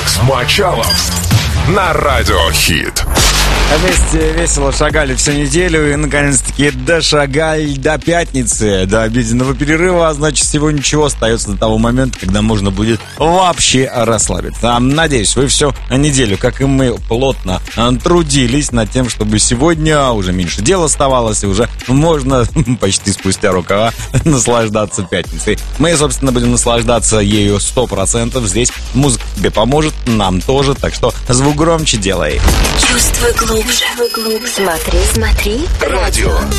Алекс Мочалов на Радио Хит. Вместе весело шагали всю неделю и, наконец-таки, дошагали до пятницы, до обеденного перерыва, а значит, всего ничего остается до того момента, когда можно будет вообще расслабиться. Надеюсь, вы всю неделю, как и мы, плотно трудились над тем, чтобы сегодня уже меньше дел оставалось, и уже можно почти спустя рукава наслаждаться пятницей. Мы, собственно, будем наслаждаться ею 100%. Здесь музыка тебе поможет, нам тоже, так что звук громче делай. Чувствуй глубже. Смотри. Радио